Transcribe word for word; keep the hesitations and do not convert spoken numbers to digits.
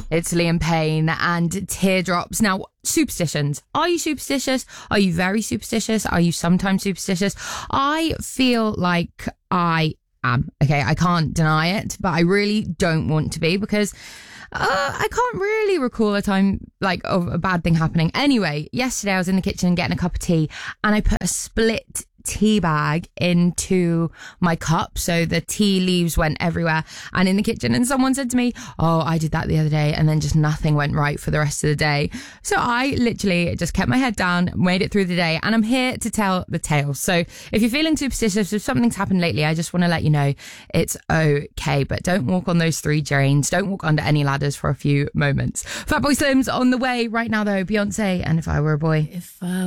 It's Liam Payne and Teardrops. Now, superstitions. Are you superstitious? Are you very superstitious? Are you sometimes superstitious? I feel like I am. Okay, I can't deny it, but I really don't want to be because uh, I can't really recall a time like of a bad thing happening. Anyway, yesterday I was in the kitchen getting a cup of tea and I put a split tea bag into my cup, so the tea leaves went everywhere and in the kitchen, and someone said to me, oh, I did that the other day, and then just nothing went right for the rest of the day. So I literally just kept my head down, made it through the day, and I'm here to tell the tale. So if you're feeling superstitious, if something's happened lately, I just want to let you know it's okay, but don't walk on those three drains, don't walk under any ladders for a few moments. Fatboy Slim's on the way right now though, Beyonce and If I Were a Boy. If I